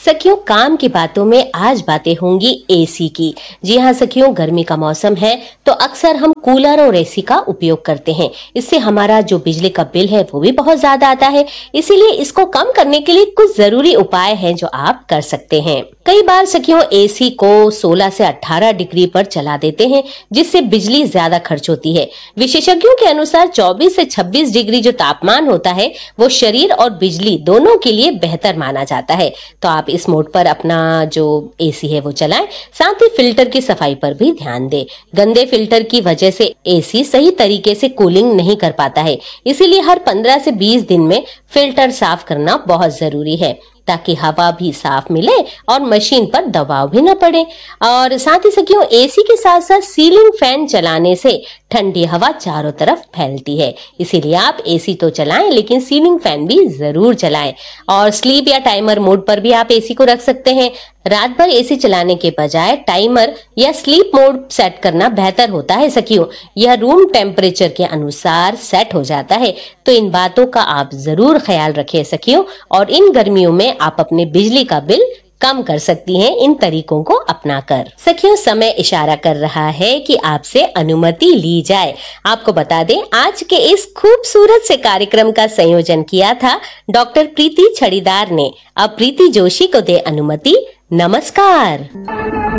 सखियों, काम की बातों में आज बातें होंगी एसी की। जी हाँ सखियों, गर्मी का मौसम है तो अक्सर हम कूलर और एसी का उपयोग करते हैं। इससे हमारा जो बिजली का बिल है वो भी बहुत ज्यादा आता है। इसीलिए इसको कम करने के लिए कुछ जरूरी उपाय हैं जो आप कर सकते हैं। कई बार सखियों एसी को 16 से 18 डिग्री पर चला देते हैं, जिससे बिजली ज्यादा खर्च होती है। विशेषज्ञों के अनुसार 24 से 26 डिग्री जो तापमान होता है वो शरीर और बिजली दोनों के लिए बेहतर माना जाता है। तो आप इस मोड पर अपना जो एसी है वो चलाएं। साथ ही फिल्टर की सफाई पर भी ध्यान दें। गंदे फिल्टर की वजह से एसी सही तरीके से कूलिंग नहीं कर पाता है। इसीलिए हर 15 से 20 दिन में फिल्टर साफ करना बहुत जरूरी है, ताकि हवा भी साफ मिले और मशीन पर दबाव भी न पड़े। और साथ ही सखियों, एसी के साथ साथ सीलिंग फैन चलाने से ठंडी हवा चारों तरफ फैलती है। इसीलिए आप एसी तो चलाएं, लेकिन सीलिंग फैन भी जरूर चलाएं। और स्लीप या टाइमर मोड पर भी आप एसी को रख सकते हैं। रात भर एसी चलाने के बजाय टाइमर या स्लीप मोड सेट करना बेहतर होता है सखियों। यह रूम टेम्परेचर के अनुसार सेट हो जाता है। तो इन बातों का आप जरूर ख्याल रखें सखियों, और इन गर्मियों में आप अपने बिजली का बिल कम कर सकती हैं इन तरीकों को अपनाकर। सखियों, समय इशारा कर रहा है कि आपसे अनुमति ली जाए। आपको बता दें, आज के इस खूबसूरत से कार्यक्रम का संयोजन किया था डॉक्टर प्रीति छड़ीदार ने। अब प्रीति जोशी को दे अनुमति। नमस्कार।